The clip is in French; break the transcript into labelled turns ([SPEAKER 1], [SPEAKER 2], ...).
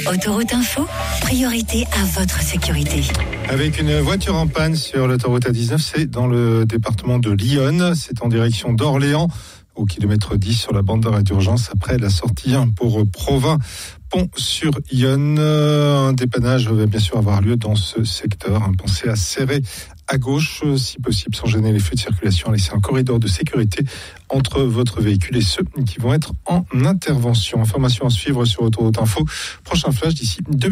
[SPEAKER 1] Autoroute Info, priorité à votre sécurité.
[SPEAKER 2] Avec une voiture en panne sur l'autoroute A19, c'est dans le département de l'Yonne. C'est en direction d'Orléans, au kilomètre 10 sur la bande d'arrêt d'urgence après la sortie pour Provins. Pont-sur-Yonne, un dépannage va bien sûr avoir lieu dans ce secteur. Pensez à serrer à gauche, si possible, sans gêner les flux de circulation. Laissez un corridor de sécurité entre votre véhicule et ceux qui vont être en intervention. Information à suivre sur Autoroute Info. Prochain flash d'ici 2 minutes.